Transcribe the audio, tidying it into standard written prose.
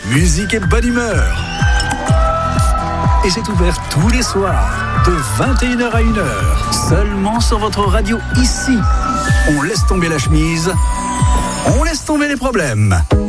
musique et bonne humeur. Et c'est ouvert tous les soirs, de 21h à 1h, seulement sur votre radio ici. On laisse tomber la chemise, on laisse tomber les problèmes.